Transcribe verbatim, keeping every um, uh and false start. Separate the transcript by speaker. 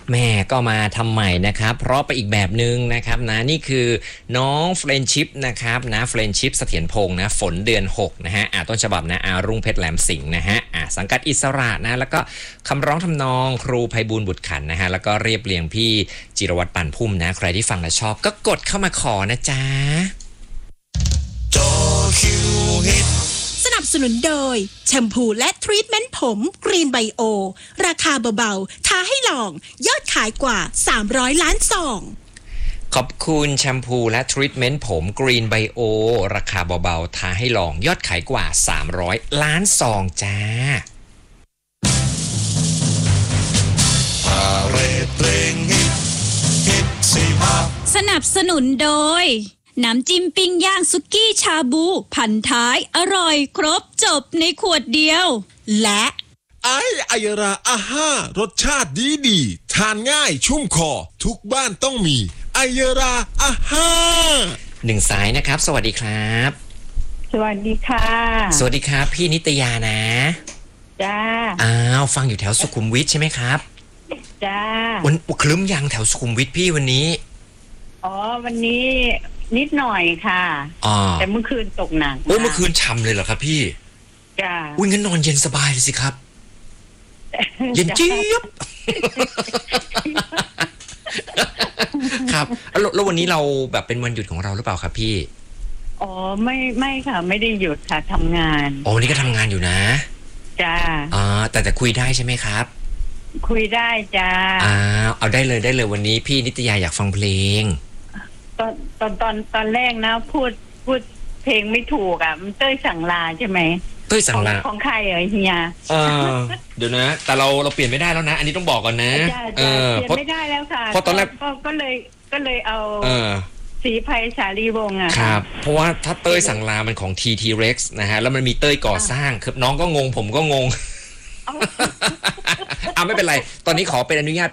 Speaker 1: แม่ก็มาทำใหม่นะครับเพราะไปอีกแบบนึงนะครับนะนี่คือน้องเฟรนชิพนะครับนะเฟรนชิพเสถียรพงษ์นะฝนเดือนหกนะฮะอ่าต้นฉบับนะอารุ่งเพชรแหลมสิงห์นะฮะอ่าสังกัดอิสระนะแล้วก็คำร้องทำนองครูไพบูลย์บุตรขันนะฮะแล้วก็เรียบเรียงพี่จิรวัตรปั่นพุ่มนะใครที่ฟังและชอบก็กดเข้ามาขอนะจ๊ะ
Speaker 2: สนับสนุนโดยแชมพูและทรีทเมนต์ผมกรีนไบโอราคาเบาๆท้าให้ลองยอดขายกว่าสามร้อยล้านซอง
Speaker 1: ขอบคุณแชมพูและทรีทเมนต์ผมกรีนไบโอราคาเบาๆท้าให้ลองยอดขายกว่าสามร้อยล้านซองจ้า
Speaker 3: สนับสนุนโดยน้ำจิ้มปิ้งย่างสุกี้ชาบูพันท้ายอร่อยครบจบในขวดเดียวและ
Speaker 4: ไอไอยราอาห้ารสชาติดีดีทานง่ายชุ่มคอทุกบ้านต้องมีไอยราอาห้า
Speaker 1: หนึ่งสายนะครับสวัสดีครับ
Speaker 5: สวัสดีค่ะ
Speaker 1: สวัสดีครับพี่นิตยานะ
Speaker 5: จ้า
Speaker 1: อ้าวฟังอยู่แถวสุขุมวิทใช่ไหมครับ
Speaker 5: จ้า
Speaker 1: วันคลึ้มยังแถวสุขุมวิทพี่วันนี้
Speaker 5: อ๋อวันนี้นิดหน่อยค่ะแต่เมื่อคืนตกหนัก
Speaker 1: โอ้เมื่อคืนฉ่ำเลยเหรอครับพี่
Speaker 5: จ้า
Speaker 1: อุ้ยงั้นนอนเย็นสบายเลยสิครับเย็นจี๊บครับแล้ววันนี้เราแบบเป็นวันหยุดของเราหรือเปล่าครับพี่
Speaker 5: อ๋อไม่ไม่ค่ะไม่ได้หยุดค่ะทำงาน
Speaker 1: อ๋อวันนี้ก็ทำงานอยู่นะ
Speaker 5: จ้า
Speaker 1: อ่าแต่แต่คุยได้ใช่ไหมครับ
Speaker 5: คุยได้จ้า
Speaker 1: อ่าเอาได้เลยได้เลยวันนี้พี่นิตยาอยากฟังเพลง
Speaker 5: ตอนตอนตอนตอนแรกนะพูดพูดเพลงไม่ถูกอ่ะมันเต้ยสั่งลาใช่ไหม
Speaker 1: เต้ยสั่งลา
Speaker 5: ของใครเหรอเฮีย
Speaker 1: เออเดี๋ยวนะแต่เราเราเปลี่ยนไม่ได้แล้วนะอันนี้ต้องบอกก่อนนะ
Speaker 5: เออเปลี่ยนไม่ได้แล้วค่ะ
Speaker 1: เพราะตอนแรก
Speaker 5: ก็เลยก็เลยเอา
Speaker 1: เออ
Speaker 5: ศรีไพศาลีวงศ์อ่ะ
Speaker 1: ครับเพราะว่าถ้าเต้ยสั่งลามันของ ที ที Rex นะฮะแล้วมันมีเต้ยก่อสร้างคือน้องก็งงผมก็งงอ่าไม่เป็นไรตอนนี้ขอเป็นอนุญาต